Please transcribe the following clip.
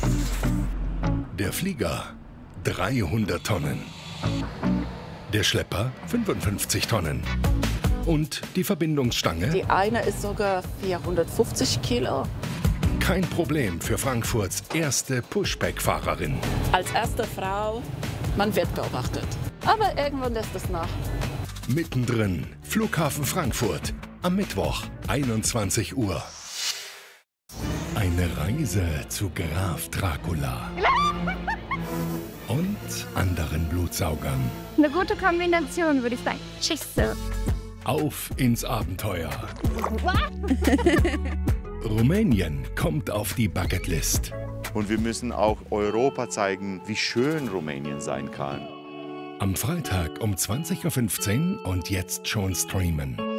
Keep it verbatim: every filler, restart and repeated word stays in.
Der Flieger dreihundert Tonnen. Der Schlepper fünfundfünfzig Tonnen. Und die Verbindungsstange? Die eine ist sogar vierhundertfünfzig Kilo. Kein Problem für Frankfurts erste Pushback-Fahrerin. Als erste Frau, man wird beobachtet. Aber irgendwann lässt es nach. Mittendrin, Flughafen Frankfurt. Am Mittwoch, einundzwanzig Uhr. Eine Reise zu Graf Dracula. Und anderen Blutsaugern. Eine gute Kombination, würde ich sagen. Tschüss. Auf ins Abenteuer. Rumänien kommt auf die Bucketlist. Und wir müssen auch Europa zeigen, wie schön Rumänien sein kann. Am Freitag um zwanzig Uhr fünfzehn und jetzt schon streamen.